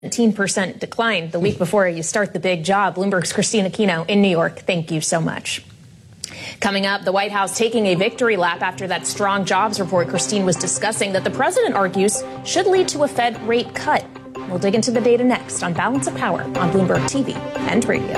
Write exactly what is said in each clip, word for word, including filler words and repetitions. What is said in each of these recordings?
seventeen percent decline the week before you start the big job. Bloomberg's Christine Aquino in New York. Thank you so much. Coming up, the White House taking a victory lap after that strong jobs report Christine was discussing that the president argues should lead to a Fed rate cut. We'll dig into the data next on Balance of Power on Bloomberg T V and radio.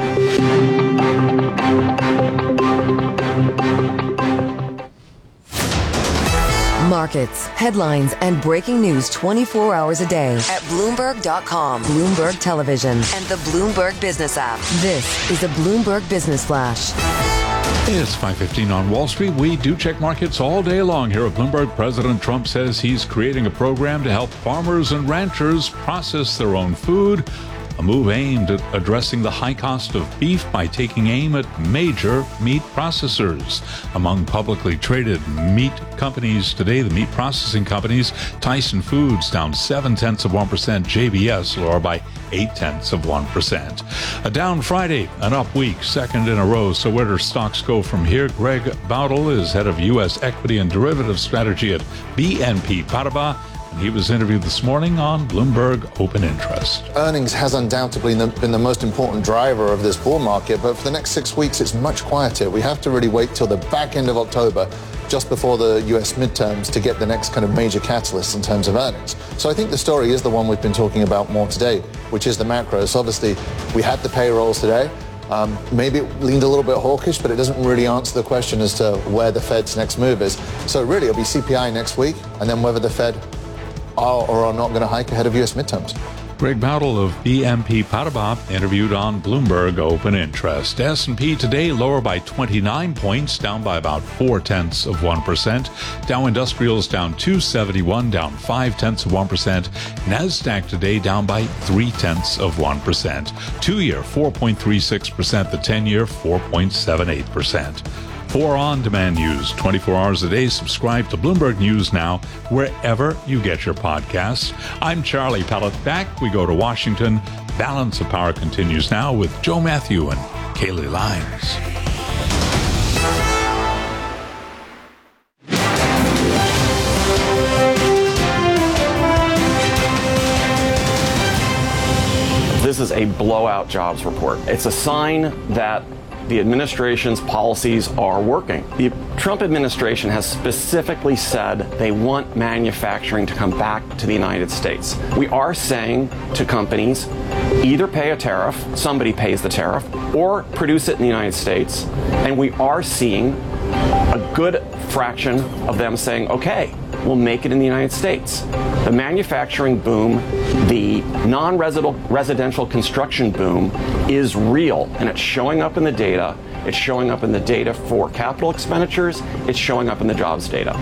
Markets, headlines, and breaking news twenty-four hours a day at Bloomberg dot com, Bloomberg Television, and the Bloomberg Business app. This is the Bloomberg Business Flash. It's five fifteen on Wall Street. We do check markets all day long here at Bloomberg. President Trump says he's creating a program to help farmers and ranchers process their own food. A move aimed at addressing the high cost of beef by taking aim at major meat processors. Among publicly traded meat companies today, the meat processing companies, Tyson Foods down seven tenths of one percent, J B S lower by eight tenths of one percent. A down Friday, an up week, second in a row. So where do stocks go from here? Greg Bautel is head of U S equity and derivative strategy at B N P Paribas. He was interviewed this morning on Bloomberg Open Interest. Earnings has undoubtedly been the most important driver of this bull market, but for the next six weeks, it's much quieter. We have to really wait till the back end of October, just before the U S midterms, to get the next kind of major catalyst in terms of earnings. So I think the story is the one we've been talking about more today, which is the macros. Obviously, we had the payrolls today. Um, maybe it leaned a little bit hawkish, but it doesn't really answer the question as to where the Fed's next move is. So really, it'll be C P I next week, and then whether the Fed are or are not going to hike ahead of U S midterms. Greg Bautel of B N P Paribas interviewed on Bloomberg Open Interest. S and P today lower by twenty-nine points, down by about four tenths of one percent. Dow Industrials down two seventy-one, down five tenths of one percent. NASDAQ today down by three tenths of one percent. Two-year four point three six percent, the ten-year four point seven eight percent. For on-demand news, twenty-four hours a day, subscribe to Bloomberg News Now, wherever you get your podcasts. I'm Charlie Pellet. Back, we go to Washington. Balance of Power continues now with Joe Matthew and Kaylee Lyons. This is a blowout jobs report. It's a sign that the administration's policies are working. The Trump administration has specifically said they want manufacturing to come back to the United States. We are saying to companies, either pay a tariff, somebody pays the tariff, or produce it in the United States. And we are seeing a good fraction of them saying, okay, we'll make it in the United States. The manufacturing boom, the non-residential construction boom is real, and it's showing up in the data. It's showing up in the data for capital expenditures. It's showing up in the jobs data.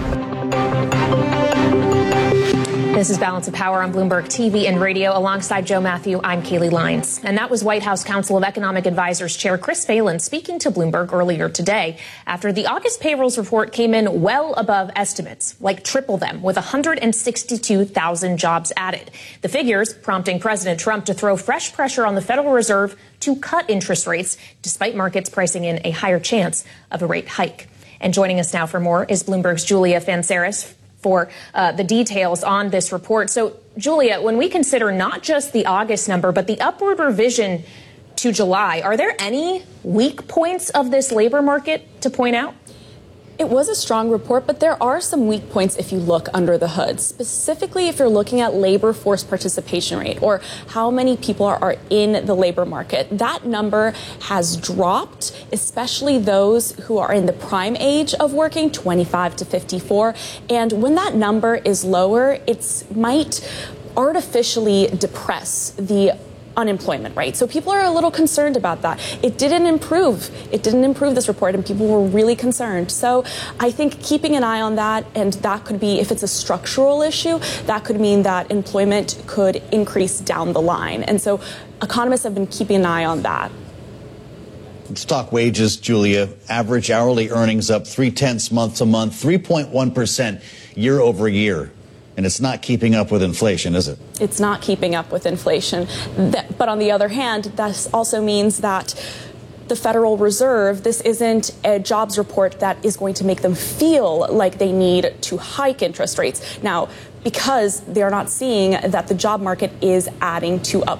This is Balance of Power on Bloomberg T V and radio. Alongside Joe Matthew, I'm Kaylee Lyons. And that was White House Council of Economic Advisors Chair Chris Phelan speaking to Bloomberg earlier today after the August payrolls report came in well above estimates, like triple them, with one hundred sixty-two thousand jobs added. The figures prompting President Trump to throw fresh pressure on the Federal Reserve to cut interest rates, despite markets pricing in a higher chance of a rate hike. And joining us now for more is Bloomberg's Julia Fanceris for uh, the details on this report. So, Julia, when we consider not just the August number, but the upward revision to July, are there any weak points of this labor market to point out? It was a strong report, but there are some weak points if you look under the hood, specifically if you're looking at labor force participation rate, or how many people are, are in the labor market. That number has dropped, especially those who are in the prime age of working, twenty-five to fifty-four. And when that number is lower, it might artificially depress the unemployment rate. So people are a little concerned about that. It didn't improve. It didn't improve this report, and people were really concerned. So I think keeping an eye on that, and that could be, if it's a structural issue, that could mean that employment could increase down the line. And so economists have been keeping an eye on that. Stock wages, Julia, average hourly earnings up three-tenths month to month, three point one percent year over year. And it's not keeping up with inflation, is it? It's not keeping up with inflation. That, but on the other hand, that also means that the Federal Reserve, this isn't a jobs report that is going to make them feel like they need to hike interest rates. Now, because they're not seeing that the job market is adding to up